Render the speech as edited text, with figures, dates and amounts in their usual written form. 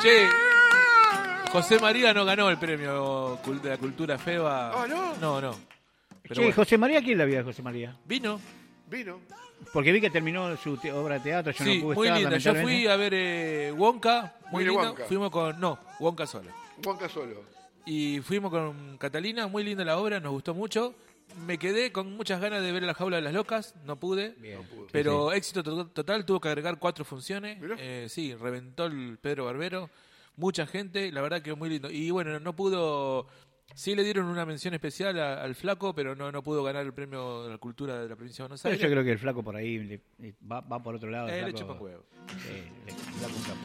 Che, José María no ganó el premio de la cultura FEBA. Ah, ¿no? No. Pero Che, bueno. José María, ¿quién la vio de José María? Vino. Porque vi que terminó su obra de teatro, yo Sí, no pude muy estar, linda. Yo lamentablemente. fui a ver Wonka, muy Willy linda. Wonka. Fuimos con... No, Wonka solo. Wonka solo. Y fuimos con Catalina, muy linda la obra, nos gustó mucho. Me quedé con muchas ganas de ver La Jaula de las Locas, no pude. Bien. Pero éxito total, tuvo que agregar 4 funciones. Mirá. Sí, reventó el Pedro Barbero. Mucha gente, la verdad que muy lindo. Y bueno, no pudo... Sí le dieron una mención especial al Flaco, pero no pudo ganar el premio de la cultura de la provincia de Buenos Pero Aires. yo creo que el flaco por ahí va por otro lado. Le flaco, chupa huevo. le da un capo.